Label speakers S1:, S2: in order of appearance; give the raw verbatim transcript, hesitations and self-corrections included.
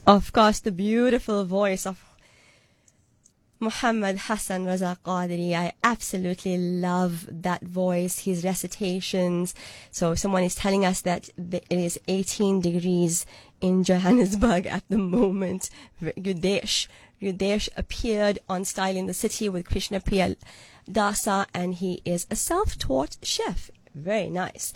S1: Of course, the beautiful voice of Muhammad Hassan Raza Qadri. I absolutely love that voice, his recitations. So someone is telling us that it is eighteen degrees in Johannesburg at the moment. Yudesh. Yudesh appeared on Style in the City with Krishna Priya Dasa, and he is a self-taught chef. Very nice.